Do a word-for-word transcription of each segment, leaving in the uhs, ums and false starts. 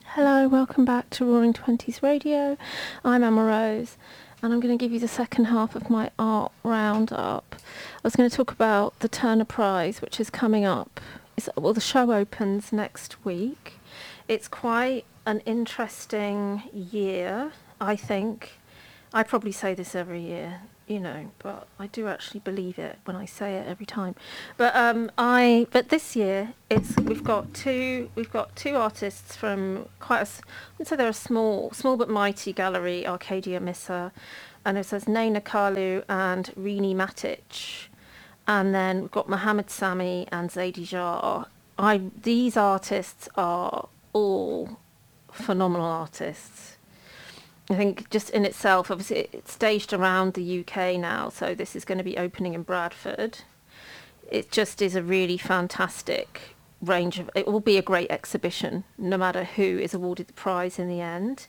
Hello, welcome back to Roaring Twenties Radio. I'm Emma Rose, and I'm going to give you the second half of my art roundup. I was going to talk about the Turner Prize, which is coming up. It's, well, the show opens next week. It's quite an interesting year, I think. I probably say this every year, you know, but I do actually believe it when I say it every time. But um, I, but this year it's we've got two we've got two artists from quite a, s- I'd say they're a small small but mighty gallery, Arcadia Missa, and it says Naina Kalu and Rini Matic, and then we've got Mohammed Sami and Zaidi Jar. I these artists are all phenomenal artists. I think just in itself, obviously it's staged around the U K now, so this is going to be opening in Bradford. It just is a really fantastic range of, it will be a great exhibition, no matter who is awarded the prize in the end.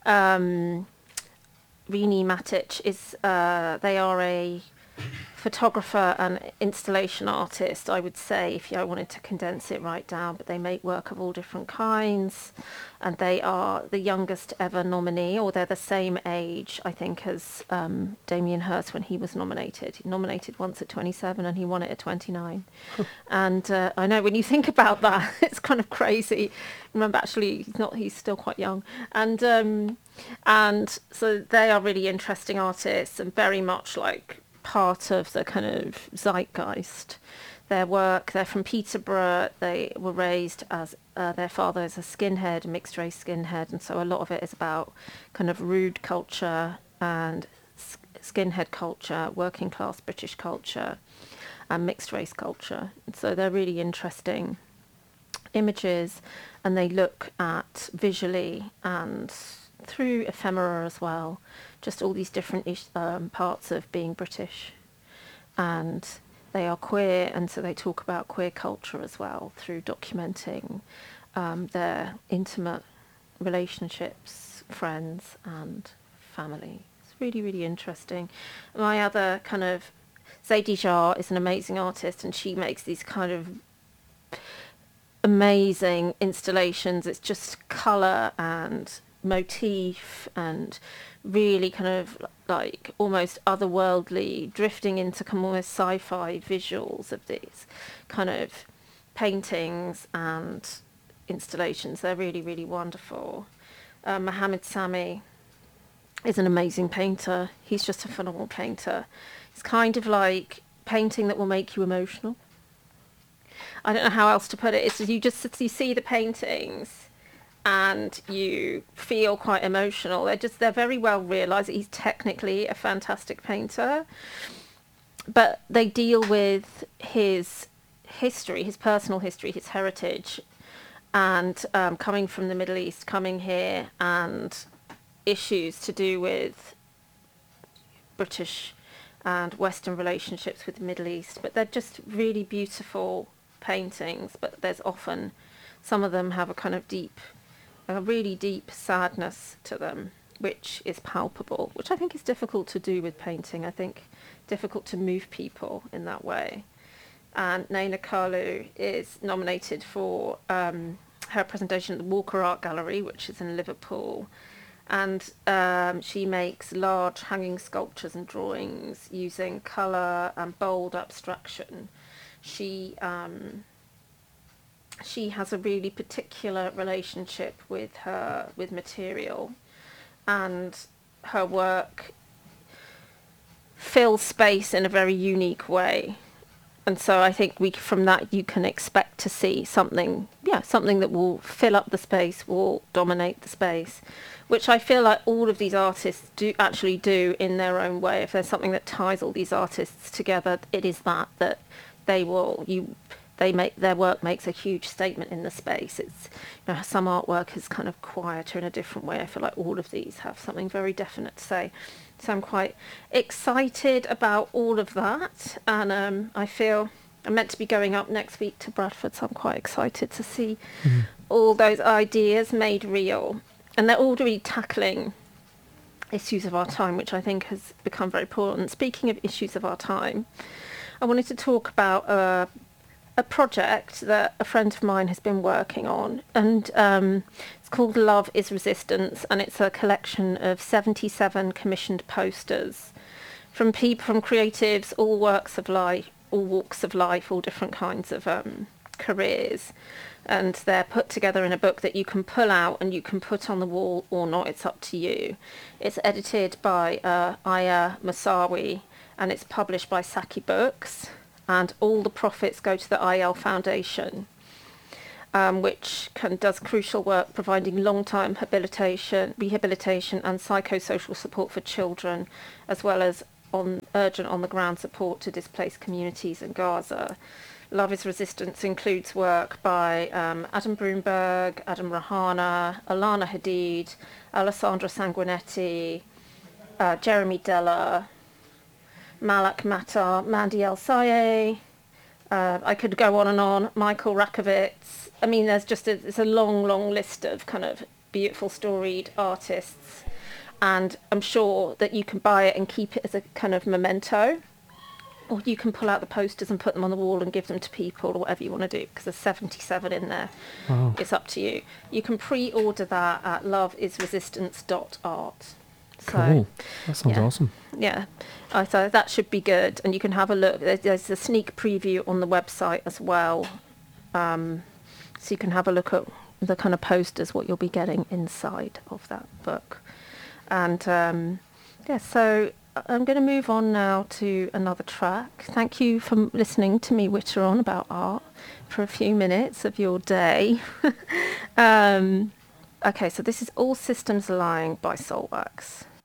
Um, Rini Matic is, uh, they are a photographer and installation artist, I would say, if I wanted to condense it right down, but they make work of all different kinds, and they are the youngest ever nominee, or they're the same age, I think, as um, Damien Hirst when he was nominated. He nominated once at twenty-seven and he won it at twenty-nine. And uh, I know when you think about that, it's kind of crazy. Remember, actually, he's not, he's still quite young. And um, and so they are really interesting artists and very much like part of the kind of zeitgeist. Their work, they're from Peterborough. They were raised as, uh, their father is a skinhead, a mixed race skinhead, and so a lot of it is about kind of rude culture and s- skinhead culture, working class British culture, and mixed race culture. And so they're really interesting images, and they look at visually and through ephemera as well, just all these different ish, um, parts of being British. And they are queer, and so they talk about queer culture as well through documenting um, their intimate relationships, friends, and family. It's really, really interesting. My other kind of, Zaidi Jar is an amazing artist, and she makes these kind of amazing installations. It's just colour and motif and really kind of like almost otherworldly, drifting into kind of almost sci-fi visuals of these kind of paintings and installations. They're really, really wonderful. Uh, Mohammed Sami is an amazing painter. He's just a phenomenal painter. It's kind of like painting that will make you emotional. I don't know how else to put it. It's you just you see the paintings and you feel quite emotional. They're just they're very well realised. He's technically a fantastic painter, but they deal with his history, his personal history, his heritage, and um, coming from the Middle East, coming here, and issues to do with British and Western relationships with the Middle East. But they're just really beautiful paintings, but there's often, some of them have a kind of deep, a really deep sadness to them, which is palpable, which I think is difficult to do with painting. I think difficult to move people in that way. And Naina Kalu is nominated for um, her presentation at the Walker Art Gallery, which is in Liverpool. And um, she makes large hanging sculptures and drawings using colour and bold abstraction. She um, she has a really particular relationship with her with material, and her work fills space in a very unique way. And so I think we from that you can expect to see something, yeah, something that will fill up the space, will dominate the space, which I feel like all of these artists do actually do in their own way. If there's something that ties all these artists together, it is that that they will you they make their work makes a huge statement in the space. It's, you know, some artwork is kind of quieter in a different way. I feel like all of these have something very definite to say. So I'm quite excited about all of that, and um, I feel I'm meant to be going up next week to Bradford, so I'm quite excited to see Mhm. all those ideas made real. And they're all really tackling issues of our time, which I think has become very important. Speaking of issues of our time, I wanted to talk about a a project that a friend of mine has been working on, and um, it's called Love is Resistance, and it's a collection of seventy-seven commissioned posters from people, from creatives, all works of life, all walks of life, all different kinds of um, careers, and they're put together in a book that you can pull out and you can put on the wall or not. It's up to you. It's edited by uh, Aya Masawi, and it's published by Saki Books, and all the profits go to the I L Foundation, um, which can, does crucial work providing long-term rehabilitation, rehabilitation and psychosocial support for children, as well as on urgent on-the-ground support to displaced communities in Gaza. Love is Resistance includes work by um, Adam Broomberg, Adam Rahana, Alana Hadid, Alessandra Sanguinetti, uh, Jeremy Della, Malak Matar, Mandy El-Sayeh, uh, I could go on and on, Michael Rakovitz. I mean, there's just a, it's a long, long list of kind of beautiful storied artists, and I'm sure that you can buy it and keep it as a kind of memento, or you can pull out the posters and put them on the wall and give them to people, or whatever you want to do, because there's seventy-seven in there. Wow. It's up to you. You can pre-order that at love is resistance dot art. So, Cool. That sounds yeah. awesome. Yeah, I thought that should be good, and you can have a look. There's, there's a sneak preview on the website as well, um, so you can have a look at the kind of posters, what you'll be getting inside of that book. And um, yeah, so I'm going to move on now to another track. Thank you for listening to me witter on about art for a few minutes of your day. um, okay, so this is All Systems Lying by Soulwax.